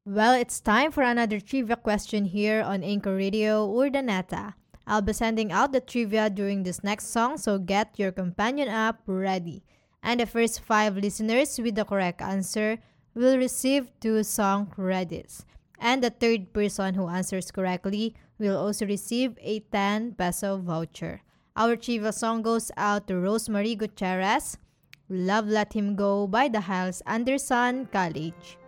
Well, it's time for another trivia question here on Anchor Radio Urdaneta. I'll be sending out the trivia during this next song, so get your companion app ready. And the first five listeners with the correct answer will receive two song credits. And the third person who answers correctly will also receive a 10 peso voucher. Our trivia song goes out to Rosemary Gutierrez. Love Let Him Go by the Hiles Anderson College.